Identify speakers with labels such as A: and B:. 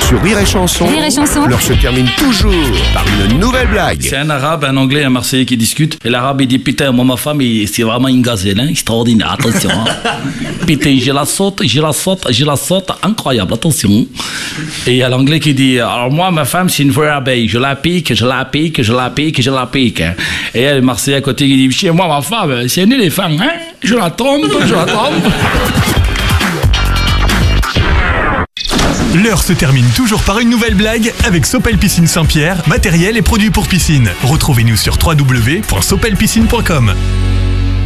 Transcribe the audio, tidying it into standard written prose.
A: Sur Rire et Chanson,
B: Rire et Chanson.
A: l'heure se termine toujours par une nouvelle blague.
C: C'est un arabe, un anglais et un marseillais qui discutent. Et l'arabe il dit putain, moi ma femme c'est vraiment une gazelle, hein, extraordinaire, attention. Hein. Putain, je la saute, incroyable, attention. Et il y a l'anglais qui dit alors moi ma femme c'est une vraie abeille, je la pique. Hein. Et il y a le marseillais à côté qui dit chez moi ma femme c'est un éléphant, hein, je la trompe.
D: L'heure se termine toujours par une nouvelle blague avec Sopel Piscine Saint-Pierre, matériel et produits pour piscine. Retrouvez-nous sur www.sopelpiscine.com.